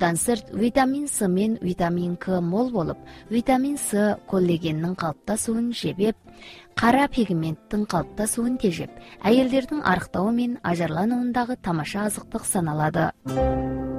Мындан сырт, витамин С мен витамин К мол болып, витамин С коллагеннің қалыптасуын жебеп, қара пигменттің қалыптасуын тежеп, әйелдердің арықтауы мен ажарлануындағы тамаша азықтық саналады.